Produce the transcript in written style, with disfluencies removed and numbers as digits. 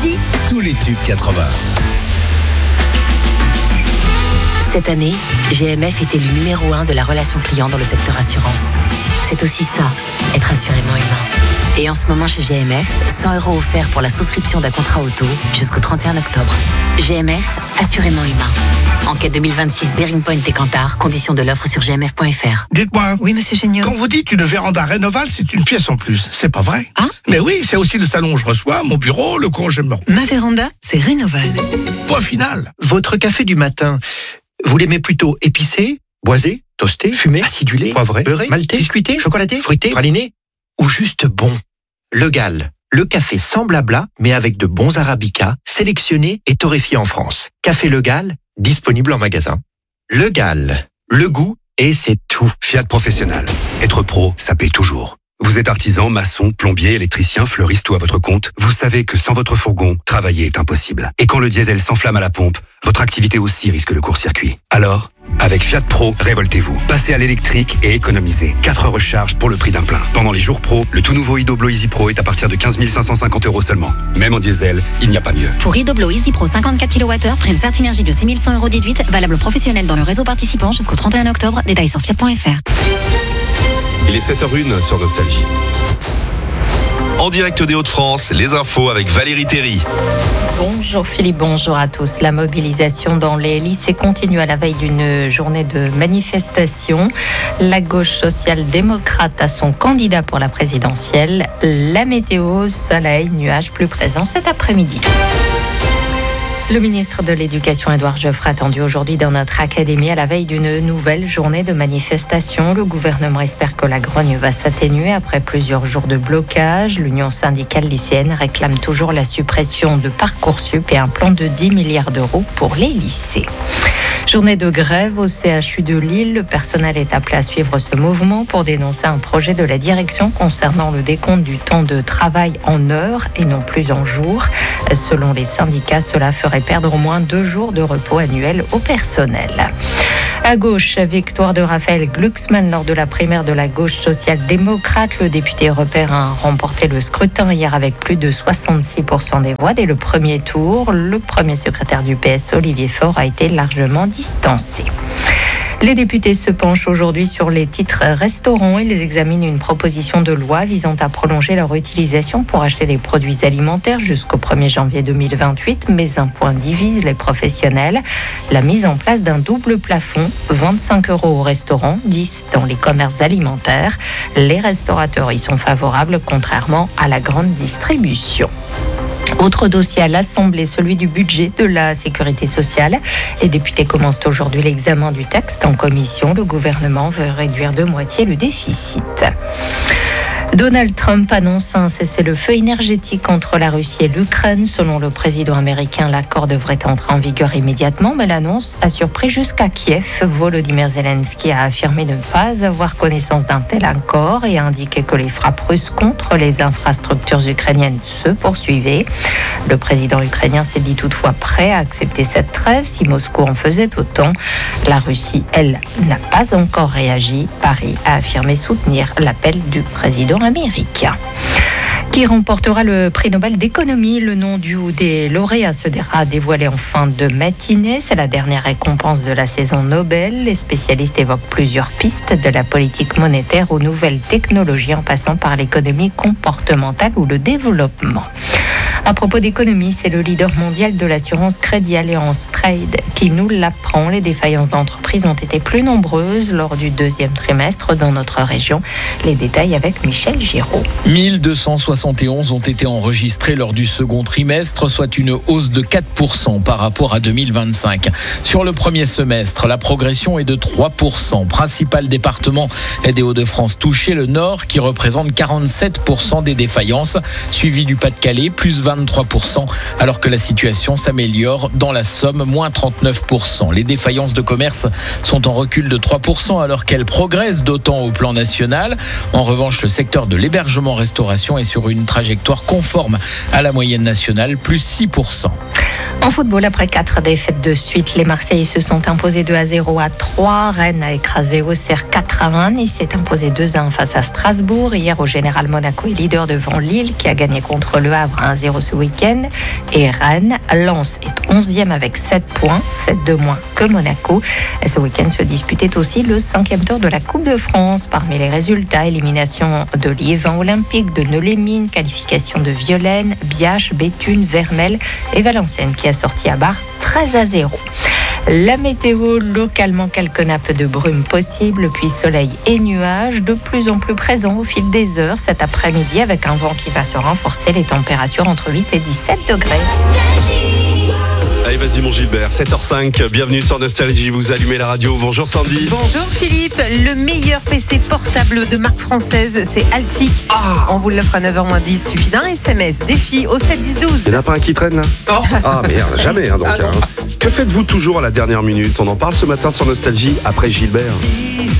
Nostalgie. Tous les tubes 80. Cette année, GMF est élu numéro 1 de la relation client dans le secteur assurance. C'est aussi ça, être assurément humain. Et en ce moment chez GMF, 100 € offerts pour la souscription d'un contrat auto jusqu'au 31 octobre. GMF, assurément humain. Enquête 2026, Bearing Point et Cantar, conditions de l'offre sur gmf.fr. Dites-moi. Oui, monsieur Géniaud. Quand vous dites une véranda Rénoval, c'est une pièce en plus. C'est pas vrai? Ah? Mais oui, c'est aussi le salon où je reçois, mon bureau, le coin où je me repose. Ma véranda, c'est Rénoval. Point final. Votre café du matin, vous l'aimez plutôt épicé, boisé, toasté, fumé, acidulé, poivré, beurré, maltais, biscuité, chocolaté, fruité, praliné ou juste bon? Le Gall, le café sans blabla, mais avec de bons arabicas, sélectionnés et torréfiés en France. Café Le Gall, disponible en magasin. Le Gall, le goût et c'est tout. Fiat Professionnel. Être pro, ça paie toujours. Vous êtes artisan, maçon, plombier, électricien, fleuriste ou à votre compte, vous savez que sans votre fourgon, travailler est impossible. Et quand le diesel s'enflamme à la pompe, votre activité aussi risque le court-circuit. Alors, avec Fiat Pro, révoltez-vous. Passez à l'électrique et économisez. 4 recharges pour le prix d'un plein. Pendant les jours pro, le tout nouveau Idoblo Easy Pro est à partir de 15 550 € seulement. Même en diesel, il n'y a pas mieux. Pour Idoblo Easy Pro 54 kWh, prime Certinergie de 6 100 € déduite, valable professionnel dans le réseau participant jusqu'au 31 octobre. Détails sur fiat.fr. Il est 7h01 sur Nostalgie. En direct des Hauts-de-France, les infos avec Valérie Théry. Bonjour Philippe, bonjour à tous. La mobilisation dans les lycées continue à la veille d'une journée de manifestation. La gauche social-démocrate a son candidat pour la présidentielle. La météo, soleil, nuages plus présents cet après-midi. Le ministre de l'Éducation, Édouard Geoffroy, attendu aujourd'hui dans notre académie à la veille d'une nouvelle journée de manifestation. Le gouvernement espère que la grogne va s'atténuer après plusieurs jours de blocage. L'Union syndicale lycéenne réclame toujours la suppression de Parcoursup et un plan de 10 milliards d'euros pour les lycées. Journée de grève au CHU de Lille. Le personnel est appelé à suivre ce mouvement pour dénoncer un projet de la direction concernant le décompte du temps de travail en heures et non plus en jours. Selon les syndicats, cela ferait perdre au moins 2 jours de repos annuel au personnel. À gauche, victoire de Raphaël Glucksmann lors de la primaire de la gauche social-démocrate. Le député européen a remporté le scrutin hier avec plus de 66% des voix dès le premier tour. Le premier secrétaire du PS, Olivier Faure, a été largement distancé. Les députés se penchent aujourd'hui sur les titres restaurants. Ils examinent une proposition de loi visant à prolonger leur utilisation pour acheter des produits alimentaires jusqu'au 1er janvier 2028. Mais un point divise les professionnels. La mise en place d'un double plafond, 25 € au restaurant, 10 dans les commerces alimentaires. Les restaurateurs y sont favorables, contrairement à la grande distribution. Autre dossier à l'Assemblée, celui du budget de la sécurité sociale. Les députés commencent aujourd'hui l'examen du texte en commission. Le gouvernement veut réduire de moitié le déficit. Donald Trump annonce un cessez-le-feu énergétique entre la Russie et l'Ukraine. Selon le président américain, l'accord devrait entrer en vigueur immédiatement, mais l'annonce a surpris jusqu'à Kiev. Volodymyr Zelensky a affirmé ne pas avoir connaissance d'un tel accord et a indiqué que les frappes russes contre les infrastructures ukrainiennes se poursuivaient. Le président ukrainien s'est dit toutefois prêt à accepter cette trêve si Moscou en faisait autant. La Russie, elle, n'a pas encore réagi. Paris a affirmé soutenir l'appel du président américain. Qui remportera le prix Nobel d'économie? Le nom du ou des lauréats sera dévoilé en fin de matinée. C'est la dernière récompense de la saison Nobel. Les spécialistes évoquent plusieurs pistes, de la politique monétaire aux nouvelles technologies en passant par l'économie comportementale ou le développement. À propos d'économie, c'est le leader mondial de l'assurance Crédit Alliance Trade qui nous l'apprend. Les défaillances d'entreprises ont été plus nombreuses lors du deuxième trimestre dans notre région. Les détails avec Michel Giraud. 1271 ont été enregistrés lors du second trimestre, soit une hausse de 4% par rapport à 2025. Sur le premier semestre, la progression est de 3%. Principal département des Hauts-de-France touché, le Nord qui représente 47% des défaillances, suivi du Pas-de-Calais, plus 23%, alors que la situation s'améliore dans la Somme, moins 39%. Les défaillances de commerce sont en recul de 3%, alors qu'elles progressent d'autant au plan national. En revanche, le secteur de l'hébergement-restauration est sur une trajectoire conforme à la moyenne nationale, plus 6%. En football, après 4 défaites de suite, les Marseillais se sont imposés 2-0 à 3. Rennes a écrasé Auxerre 4-1. Nice s'est imposé 2-1 face à Strasbourg. Hier, au Général, Monaco est leader devant Lille, qui a gagné contre Le Havre 1-0 ce week-end. Et Rennes, Lens est 11e avec 7 points, 7 de moins que Monaco. Et ce week-end se disputait aussi le 5e tour de la Coupe de France. Parmi les résultats, élimination de Liévin Olympique, de Neulémine, qualification de Violaine, Biache, Béthune, Vernel et Valenciennes qui a sorti à barre 13-0. La météo, localement quelques nappes de brume possibles, puis soleil et nuages, de plus en plus présents au fil des heures cet après-midi avec un vent qui va se renforcer, les températures entre 8 et 17 degrés. Allez, vas-y mon Gilbert, 7h05, bienvenue sur Nostalgie, vous allumez la radio. Bonjour Sandy. Bonjour Philippe, le meilleur PC portable de marque française, c'est Alti. On vous l'offre à 9h-10, suffit d'un SMS, défi au 7-10-12. Il n'y en a pas un qui traîne là? Ah merde, jamais donc. Que faites-vous toujours à la dernière minute? On en parle ce matin sur Nostalgie après Gilbert.